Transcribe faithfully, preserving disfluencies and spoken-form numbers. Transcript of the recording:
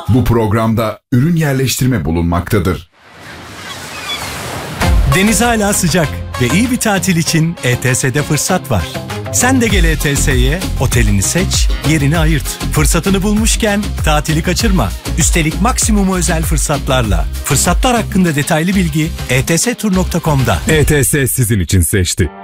Bu programda ürün yerleştirme bulunmaktadır. Deniz hala sıcak ve iyi bir tatil için E T S'de fırsat var. Sen de gel E T S'ye, otelini seç, yerini ayırt. Fırsatını bulmuşken tatili kaçırma. Üstelik maksimum özel fırsatlarla. Fırsatlar hakkında detaylı bilgi e t s tur nokta com'da. E T S sizin için seçti.